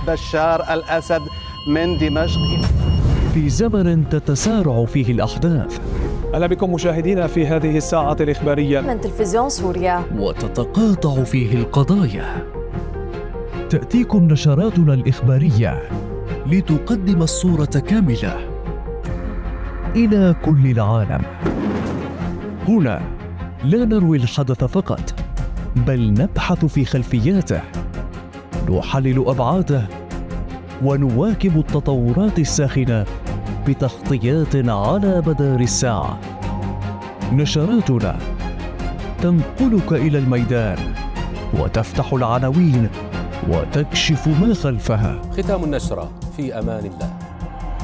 بشار الأسد من دمشق. في زمن تتسارع فيه الأحداث. أهلا بكم مشاهدينا في هذه الساعة الإخبارية من تلفزيون سوريا. وتتقاطع فيه القضايا. تأتيكم نشراتنا الإخبارية لتقدم الصورة كاملة إلى كل العالم. هنا لا نروي الحدث فقط، بل نبحث في خلفياته، نحلل أبعاده، ونواكب التطورات الساخنة بتغطيات على مدار الساعة. نشراتنا تنقلك إلى الميدان وتفتح العناوين وتكشف ما خلفها. ختام النشرة، في أمان الله.